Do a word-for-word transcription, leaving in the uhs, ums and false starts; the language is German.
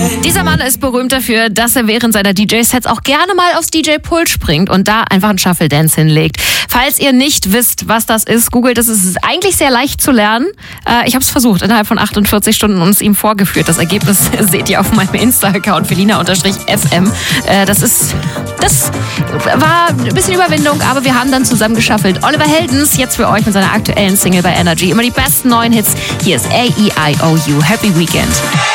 Dieser Mann ist berühmt dafür, dass er während seiner D J-Sets auch gerne mal aufs D J-Pult springt und da einfach einen Shuffle-Dance hinlegt. Falls ihr nicht wisst, was das ist, googelt es. Es ist eigentlich sehr leicht zu lernen. Äh, ich habe es versucht, innerhalb von achtundvierzig Stunden und es ihm vorgeführt. Das Ergebnis seht ihr auf meinem Insta-Account felina-f m. Äh, das ist, das war ein bisschen Überwindung, aber wir haben dann zusammen geschaffelt. Oliver Heldens, jetzt für euch mit seiner aktuellen Single bei Energy. Immer die besten neuen Hits. Hier ist A E I O U. Happy Weekend.